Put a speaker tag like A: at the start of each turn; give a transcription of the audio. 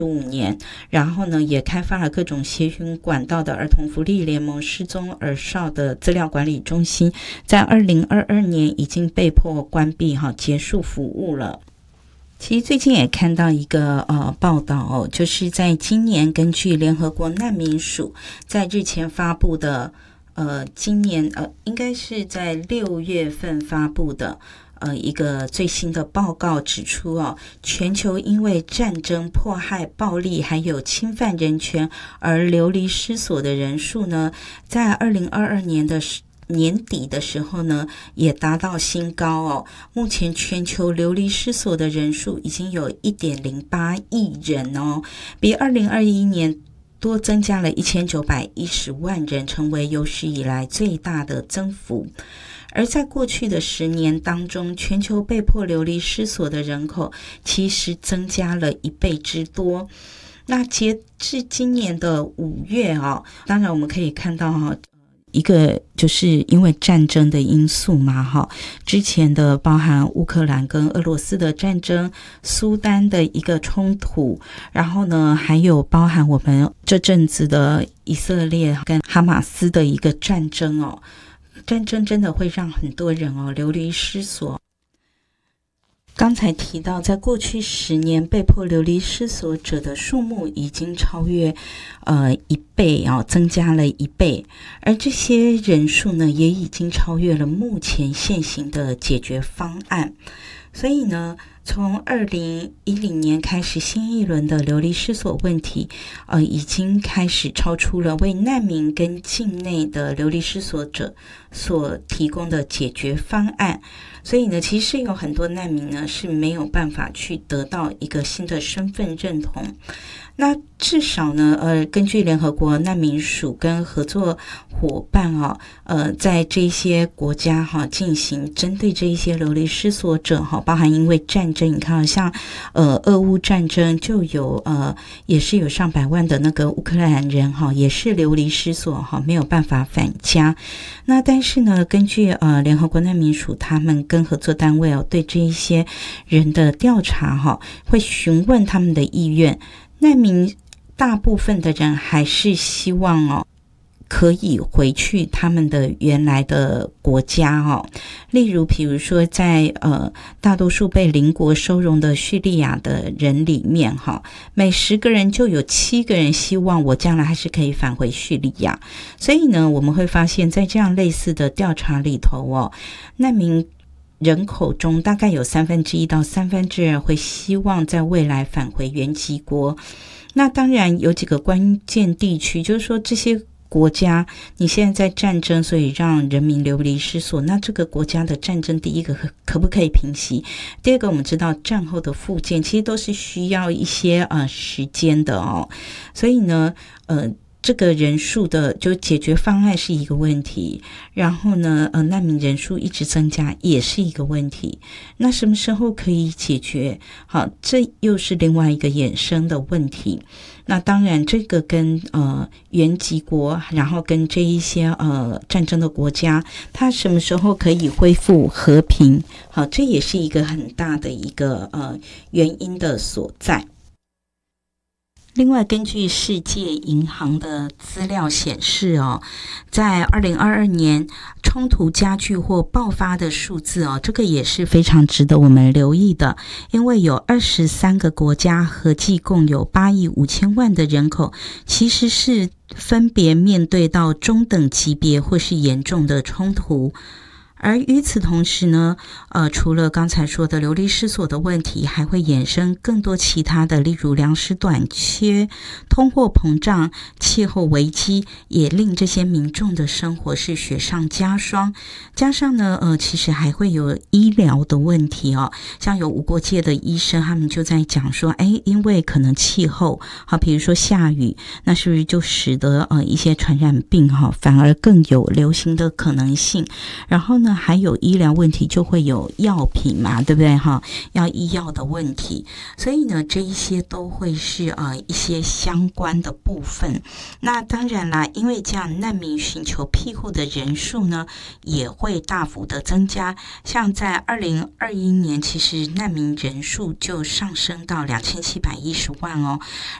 A: 年，然后呢，也开发了各种协寻管道的儿童福利联盟失踪儿少的资料管理中心，在2022年已经被迫关闭结束服务了。其实最近也看到一个报道就是在今年根据联合国难民署在日前发布的今年应该是在6月份发布的一个最新的报告指出全球因为战争、迫害、暴力还有侵犯人权而流离失所的人数呢，在2022年的年底的时候呢，也达到新高目前全球流离失所的人数已经有 1.08 亿人比2021年多增加了1910万人，成为有史以来最大的增幅。而在过去的10年当中，全球被迫流离失所的人口其实增加了1倍之多。那截至今年的5月当然我们可以看到一个就是因为战争的因素嘛之前的包含乌克兰跟俄罗斯的战争、苏丹的一个冲突，然后呢还有包含我们这阵子的以色列跟哈马斯的一个战争战争真的会让很多人流离失所。刚才提到在过去10年被迫流离失所者的数目已经超越1倍增加了1倍，而这些人数呢也已经超越了目前现行的解决方案。所以呢从2010年开始，新一轮的流离失所问题已经开始超出了为难民跟境内的流离失所者所提供的解决方案。所以呢其实有很多难民呢是没有办法去得到一个新的身份认同。那至少呢根据联合国难民署跟合作伙伴在这些国家进行针对这一些流离失所者包含因为战争，你看像俄乌战争就有也是有上百万的那个乌克兰人也是流离失所没有办法返家。那但是呢根据联合国难民署他们跟合作单位对这一些人的调查会询问他们的意愿。难民大部分的人还是希望可以回去他们的原来的国家例如比如说在大多数被邻国收容的叙利亚的人里面每10个人就有7个人希望我将来还是可以返回叙利亚。所以呢我们会发现在这样类似的调查里头难民人口中大概有1/3到2/3会希望在未来返回原籍国。那当然有几个关键地区，就是说这些国家你现在在战争，所以让人民流离失所，那这个国家的战争第一个可不可以平息，第二个我们知道战后的复建其实都是需要一些时间的所以呢这个人数的就解决方案是一个问题，然后呢难民人数一直增加也是一个问题。那什么时候可以解决？好，这又是另外一个衍生的问题。那当然这个跟原籍国，然后跟这一些战争的国家，它什么时候可以恢复和平，好，这也是一个很大的一个原因的所在。另外根据世界银行的资料显示在2022年冲突加剧或爆发的数字这个也是非常值得我们留意的。因为有23个国家合计共有8亿5千万的人口，其实是分别面对到中等级别或是严重的冲突。而与此同时呢除了刚才说的流离失所的问题，还会衍生更多其他的，例如粮食短缺、通货膨胀、气候危机，也令这些民众的生活是雪上加霜。加上呢其实还会有医疗的问题像有无国界的医生他们就在讲说因为可能气候比如说下雨，那是不是就使得一些传染病反而更有流行的可能性。然后呢呢，还有医疗问题，就会有药品嘛，对不对哈？要医药的问题，所以呢，这一些都会是一些相关的部分。那当然啦，因为这样难民寻求庇护的人数呢，也会大幅的增加。像在2021年，其实难民人数就上升到2710万哦。